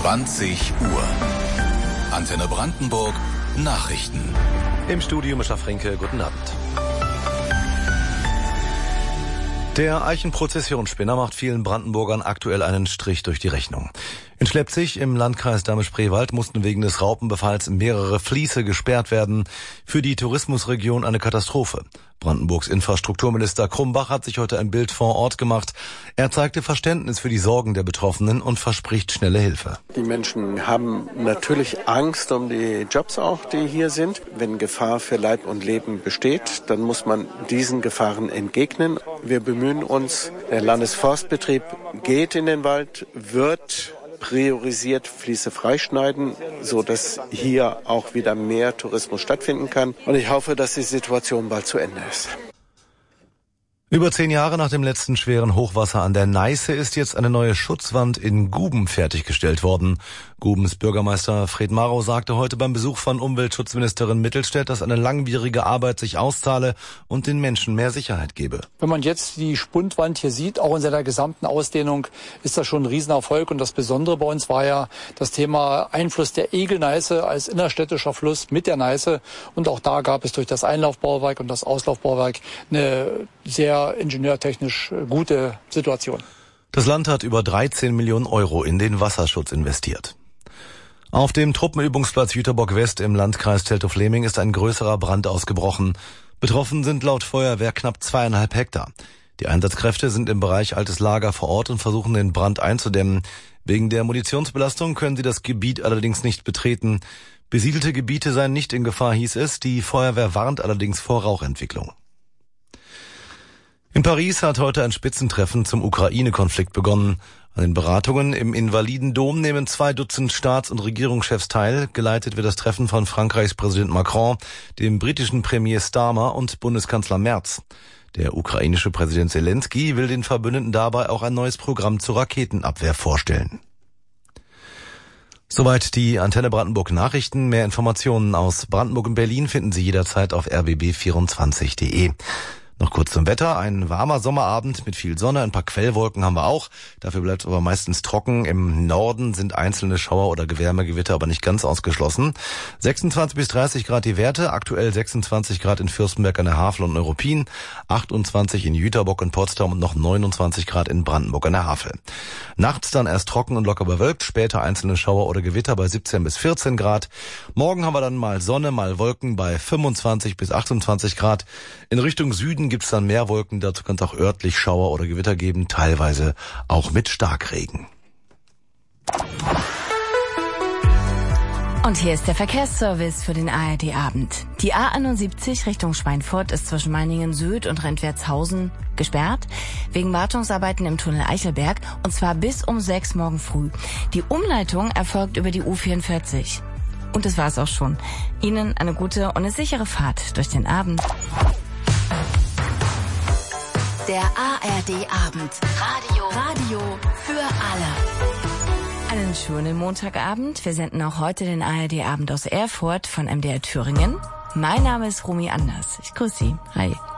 20 Uhr. Antenne Brandenburg, Nachrichten. Im Studio Mischa Frenke, guten Abend. Der Eichenprozessionsspinner macht vielen Brandenburgern aktuell einen Strich durch die Rechnung. In Schlepzig im Landkreis Dahme-Spreewald mussten wegen des Raupenbefalls mehrere Fließe gesperrt werden. Für die Tourismusregion eine Katastrophe. Brandenburgs Infrastrukturminister Krumbach hat sich heute ein Bild vor Ort gemacht. Er zeigte Verständnis für die Sorgen der Betroffenen und verspricht schnelle Hilfe. Die Menschen haben natürlich Angst um die Jobs auch, die hier sind. Wenn Gefahr für Leib und Leben besteht, dann muss man diesen Gefahren entgegnen. Wir bemühen uns, der Landesforstbetrieb geht in den Wald, wird priorisiert Fließe freischneiden, so dass hier auch wieder mehr Tourismus stattfinden kann. Und ich hoffe, dass die Situation bald zu Ende ist. Über 10 Jahre nach dem letzten schweren Hochwasser an der Neiße ist jetzt eine neue Schutzwand in Guben fertiggestellt worden. Gubens Bürgermeister Fred Marow sagte heute beim Besuch von Umweltschutzministerin Mittelstädt, dass eine langwierige Arbeit sich auszahle und den Menschen mehr Sicherheit gebe. Wenn man jetzt die Spundwand hier sieht, auch in seiner gesamten Ausdehnung, ist das schon ein Riesenerfolg. Und das Besondere bei uns war ja das Thema Einfluss der Egelneiße als innerstädtischer Fluss mit der Neiße. Und auch da gab es durch das Einlaufbauwerk und das Auslaufbauwerk eine sehr ingenieurtechnisch gute Situation. Das Land hat über 13 Millionen Euro in den Wasserschutz investiert. Auf dem Truppenübungsplatz Jüterbock West im Landkreis Teltow-Fläming ist ein größerer Brand ausgebrochen. Betroffen sind laut Feuerwehr knapp 2,5 Hektar. Die Einsatzkräfte sind im Bereich Altes Lager vor Ort und versuchen den Brand einzudämmen. Wegen der Munitionsbelastung können sie das Gebiet allerdings nicht betreten. Besiedelte Gebiete seien nicht in Gefahr, hieß es. Die Feuerwehr warnt allerdings vor Rauchentwicklung. In Paris hat heute ein Spitzentreffen zum Ukraine-Konflikt begonnen. An den Beratungen im Invalidendom nehmen 2 Dutzend Staats- und Regierungschefs teil. Geleitet wird das Treffen von Frankreichs Präsident Macron, dem britischen Premier Starmer und Bundeskanzler Merz. Der ukrainische Präsident Zelensky will den Verbündeten dabei auch ein neues Programm zur Raketenabwehr vorstellen. Soweit die Antenne Brandenburg Nachrichten. Mehr Informationen aus Brandenburg und Berlin finden Sie jederzeit auf rbb24.de. Noch kurz zum Wetter. Ein warmer Sommerabend mit viel Sonne, ein paar Quellwolken haben wir auch. Dafür bleibt es aber meistens trocken. Im Norden sind einzelne Schauer oder Gewärmegewitter aber nicht ganz ausgeschlossen. 26 bis 30 Grad die Werte, aktuell 26 Grad in Fürstenberg an der Havel und Neuruppin, 28 in Jüterbock und Potsdam und noch 29 Grad in Brandenburg an der Havel. Nachts dann erst trocken und locker bewölkt, später einzelne Schauer oder Gewitter bei 17 bis 14 Grad. Morgen haben wir dann mal Sonne, mal Wolken bei 25 bis 28 Grad. In Richtung Süden gibt's dann mehr Wolken, dazu kann es auch örtlich Schauer oder Gewitter geben, teilweise auch mit Starkregen. Und hier ist der Verkehrsservice für den ARD-Abend. Die A71 Richtung Schweinfurt ist zwischen Meiningen-Süd und Rentwertshausen gesperrt, wegen Wartungsarbeiten im Tunnel Eichelberg, und zwar bis um 6 morgen früh. Die Umleitung erfolgt über die U44. Und das war's auch schon. Ihnen eine gute und eine sichere Fahrt durch den Abend. Der ARD-Abend. Radio für alle. Einen schönen Montagabend. Wir senden auch heute den ARD-Abend aus Erfurt von MDR Thüringen. Mein Name ist Romy Anders. Ich grüße Sie. Hi.